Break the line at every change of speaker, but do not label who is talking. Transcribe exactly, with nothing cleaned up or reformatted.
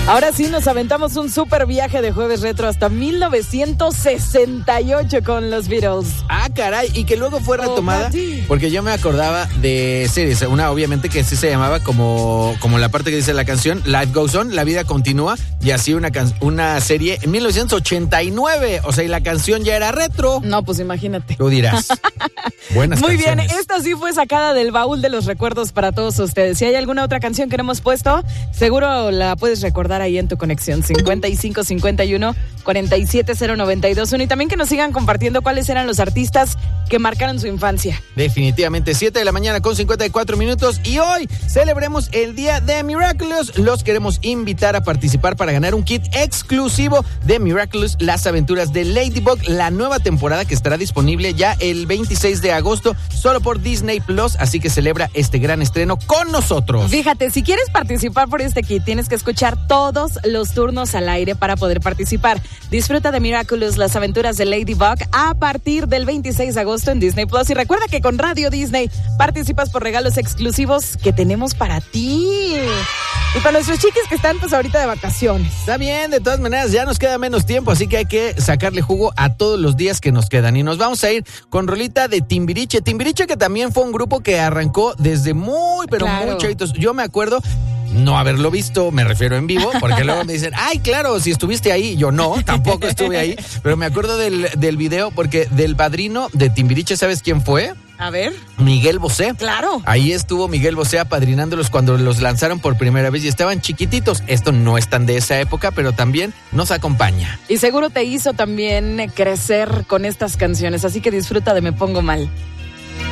Ahora sí nos aventamos un súper viaje de Jueves Retro hasta mil novecientos sesenta y ocho con los Beatles.
Ah, caray, y que luego fue retomada, oh, porque yo me acordaba de series, una obviamente que sí se llamaba como, como la parte que dice la canción, Life Goes On, la vida continúa, y así una, can- una serie en mil novecientos ochenta y nueve, o sea, y la canción ya era retro.
No, pues imagínate.
Tú dirás. Buenas
Muy
canciones.
bien, esta sí fue sacada del baúl de los recuerdos para todos ustedes. Si hay alguna otra canción que no hemos puesto, seguro la puedes recordar ahí en tu conexión cincuenta y cinco cincuenta y uno cuarenta y siete cero noventa y dos uno, y también que nos sigan compartiendo cuáles eran los artistas que marcaron su infancia.
Definitivamente, siete de la mañana con cincuenta y cuatro minutos, y hoy celebremos el día de Miraculous. Los queremos invitar a participar para ganar un kit exclusivo de Miraculous, Las Aventuras de Ladybug, la nueva temporada que estará disponible ya el veintiséis de agosto solo por Disney Plus, así que celebra este gran estreno con nosotros.
Fíjate, si quieres participar por este kit, tienes que escuchar todos los turnos al aire para poder participar. Disfruta de Miraculous, Las Aventuras de Ladybug a partir del veintiséis de agosto en Disney Plus, y recuerda que con Radio Disney participas por regalos exclusivos que tenemos para ti y para nuestros chiquis que están pues ahorita de vacaciones.
Está bien, de todas maneras ya nos queda menos tiempo, así que hay que sacarle jugo a todos los días que nos quedan, y nos vamos a ir con rolita de Timbiriche. Timbiriche, que también fue un grupo que arrancó desde muy pero
Claro.
muy chavitos. Yo me acuerdo no haberlo visto, me refiero en vivo, porque luego me dicen, ay, claro, si estuviste ahí. Yo no, tampoco estuve ahí, pero me acuerdo del, del video, porque del padrino de Timbiriche, ¿sabes quién fue?
A ver.
Miguel Bosé.
Claro.
Ahí estuvo Miguel Bosé apadrinándolos cuando los lanzaron por primera vez y estaban chiquititos. Esto no es tan de esa época, pero también nos acompaña.
Y seguro te hizo también crecer con estas canciones, así que disfruta de Me Pongo Mal.